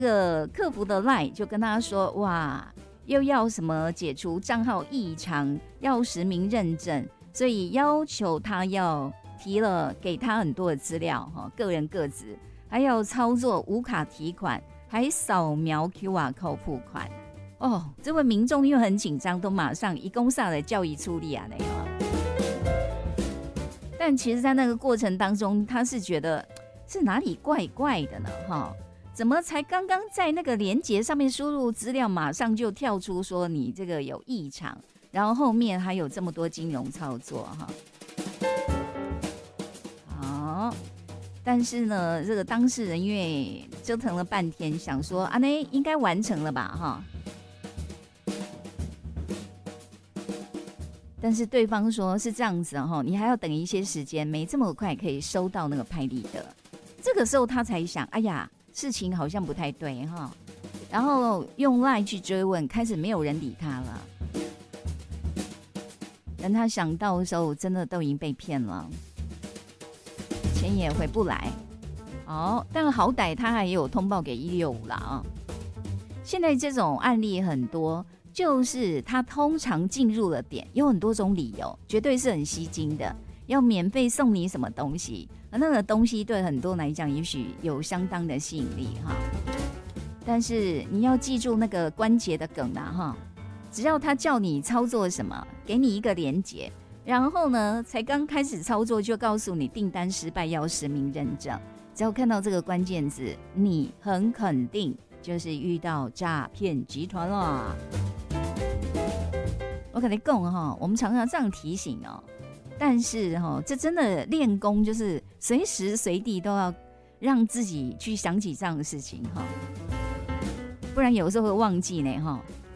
这个客服的 LINE 就跟他说，哇，又要什么解除账号异常，要实名认证，所以要求他要提了给他很多的资料，个人个资，还要操作无卡提款，还扫描 QR code 付款。哦，这位民众因为很紧张，都马上一公上来教育处理啊那样。但其实在那个过程当中，他是觉得是哪里怪怪的呢？怎么才刚刚在那个连结上面输入资料，马上就跳出说你这个有异常，然后后面还有这么多金融操作好，但是呢，这个当事人因为折腾了半天，想说啊，那应该完成了吧但是对方说是这样子你还要等一些时间，没这么快可以收到那个拍立得。这个时候他才想，哎呀，事情好像不太对然后用 LINE 去追问，开始没有人理他了。等他想到的时候，真的都已经被骗了，钱也回不来。但好歹他还有通报给165了现在这种案例很多，就是他通常进入了点，有很多种理由，绝对是很吸睛的，要免费送你什么东西，而那个东西对很多人来讲，也许有相当的吸引力但是你要记住那个关节的梗只要他叫你操作什么，给你一个连结，然后呢，才刚开始操作就告诉你订单失败，要实名认证。只要看到这个关键字，你很肯定就是遇到诈骗集团了。我跟你讲我们常常这样提醒但是这真的练功，就是随时随地都要让自己去想起这样的事情不然有时候会忘记呢